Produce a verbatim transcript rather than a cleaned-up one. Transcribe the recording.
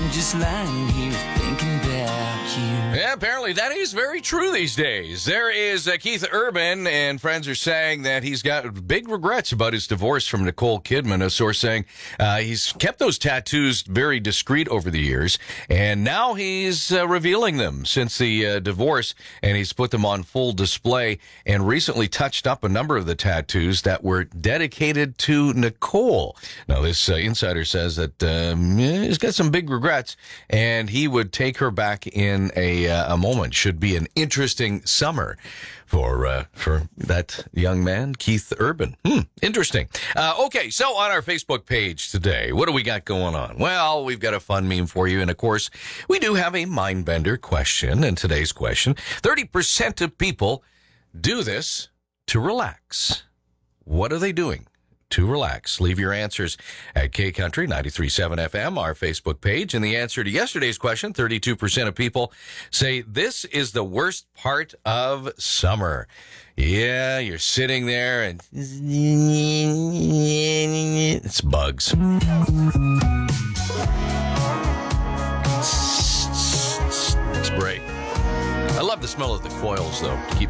I'm just lying here thinking about you. Yeah, apparently that is very true these days. There is uh, Keith Urban, and friends are saying that he's got big regrets about his divorce from Nicole Kidman. A source saying uh, he's kept those tattoos very discreet over the years, and now he's uh, revealing them since the uh, divorce, and he's put them on full display and recently touched up a number of the tattoos that were dedicated to Nicole. Now, this uh, insider says that um, he's got some big regrets, and he would take her back in a uh, a moment. Should be an interesting summer for uh, for that young man, Keith Urban. Hmm, interesting. Uh, okay, so on our Facebook page today, what do we got going on? Well, we've got a fun meme for you, and of course, we do have a mind-bender question. And today's question, thirty percent of people do this to relax. What are they doing to relax? Leave your answers at K Country ninety-three point seven F M, our Facebook page. And the answer to yesterday's question, thirty-two percent of people say this is the worst part of summer. Yeah, you're sitting there and it's bugs. Spray. I love the smell of the coils, though, to keep